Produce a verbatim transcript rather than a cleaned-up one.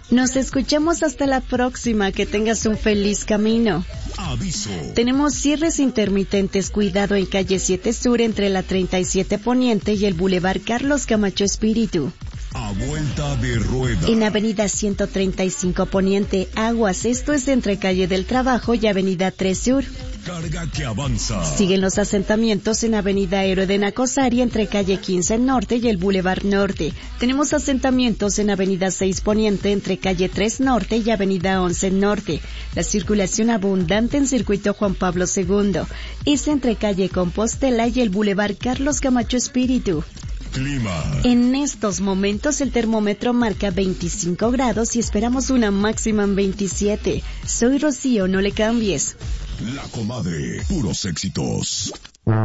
Nos escuchamos hasta la próxima. Que tengas un feliz camino. Aviso. Tenemos cierres intermitentes. Cuidado en calle siete Sur entre la treinta y siete Poniente y el Boulevard Carlos Camacho Espíritu. A vuelta de rueda. En avenida ciento treinta y cinco Poniente, aguas. Esto es entre calle del Trabajo y avenida tres Sur. Carga que avanza. Siguen los asentamientos en avenida Héroe de Nacosari entre calle quince Norte y el Boulevard Norte. Tenemos asentamientos en avenida seis Poniente entre calle tres Norte y avenida once Norte. La circulación abundante en circuito Juan Pablo segundo es entre calle Compostela y el Boulevard Carlos Camacho Espíritu. Clima. En estos momentos el termómetro marca veinticinco grados y esperamos una máxima en veintisiete. Soy Rocío, no le cambies. La Comadre, puros éxitos.